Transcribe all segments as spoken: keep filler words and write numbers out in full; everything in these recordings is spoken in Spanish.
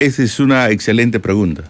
Esa es una excelente pregunta.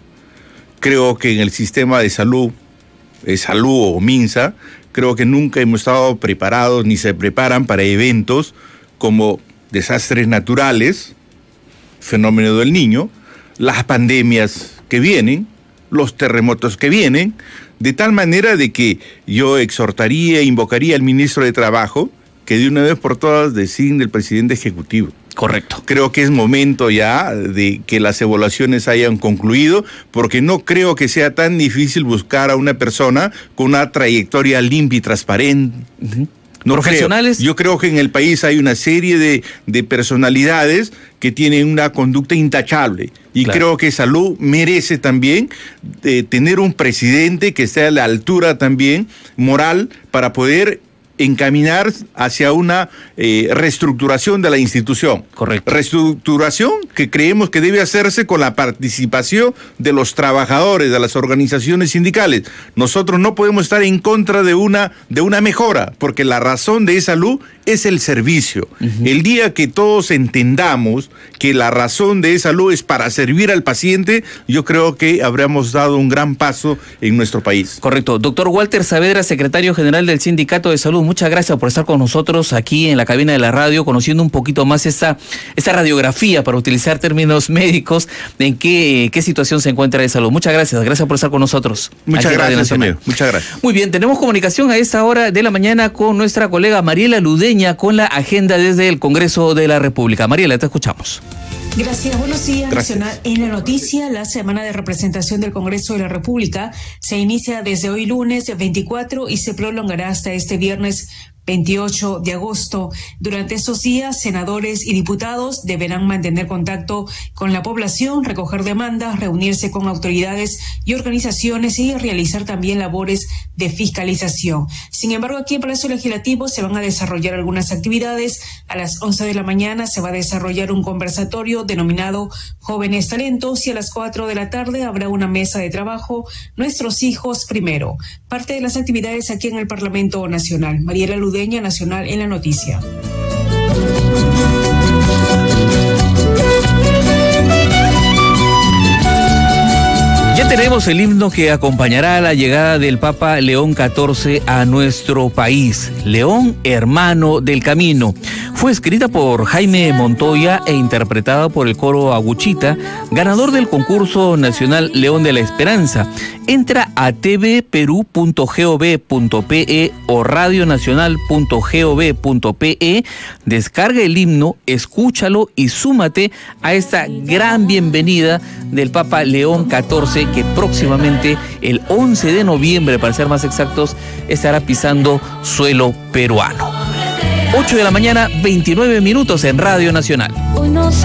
Creo que en el sistema de salud, de salud o MINSA, creo que nunca hemos estado preparados ni se preparan para eventos como desastres naturales, fenómeno del Niño, las pandemias que vienen, los terremotos que vienen, de tal manera de que yo exhortaría e invocaría al ministro de Trabajo que de una vez por todas designe el presidente ejecutivo. Correcto. Creo que es momento ya de que las evaluaciones hayan concluido, porque no creo que sea tan difícil buscar a una persona con una trayectoria limpia y transparente. Uh-huh. No ¿Profesionales? Creo. Yo creo que en el país hay una serie de, de personalidades que tienen una conducta intachable. Y claro, creo que Salud merece también eh, tener un presidente que esté a la altura también moral para poder encaminar hacia una eh, reestructuración de la institución. Correcto. Reestructuración que creemos que debe hacerse con la participación de los trabajadores, de las organizaciones sindicales. Nosotros no podemos estar en contra de una, de una mejora, porque la razón de Salud es el servicio. Uh-huh. El día que todos entendamos que la razón de Salud es para servir al paciente, yo creo que habremos dado un gran paso en nuestro país. Correcto. Doctor Walter Saavedra, secretario general del Sindicato de Salud, muchas gracias por estar con nosotros aquí en la cabina de la radio, conociendo un poquito más esta, esta radiografía, para utilizar términos médicos, en qué, qué situación se encuentra de salud. Muchas gracias. Gracias por estar con nosotros. Muchas gracias, amigo. Muchas gracias. Muy bien, tenemos comunicación a esta hora de la mañana con nuestra colega Mariela Ludeña, con la agenda desde el Congreso de la República. Mariela, te escuchamos. Gracias, buenos días. Gracias. Nacional en la noticia, la semana de representación del Congreso de la República se inicia desde hoy lunes veinticuatro y se prolongará hasta este viernes veintiocho de agosto. Durante estos días, senadores y diputados deberán mantener contacto con la población, recoger demandas, reunirse con autoridades y organizaciones y realizar también labores de fiscalización. Sin embargo, aquí en Palacio Legislativo se van a desarrollar algunas actividades. A las once de la mañana se va a desarrollar un conversatorio denominado Jóvenes Talentos y a las cuatro de la tarde habrá una mesa de trabajo, Nuestros Hijos Primero. Parte de las actividades aquí en el Parlamento Nacional. Mariela Ludeña, Nacional en la noticia. Ya tenemos el himno que acompañará a la llegada del Papa León catorce a nuestro país. León, hermano del camino. Fue escrita por Jaime Montoya e interpretada por el coro Aguchita, ganador del concurso nacional León de la Esperanza. Entra a t v perú punto gov punto p e o radio nacional punto gov punto p e, descarga el himno, escúchalo y súmate a esta gran bienvenida del Papa León catorce, que próximamente, el once de noviembre, para ser más exactos, estará pisando suelo peruano. ocho de la mañana, veintinueve minutos en Radio Nacional.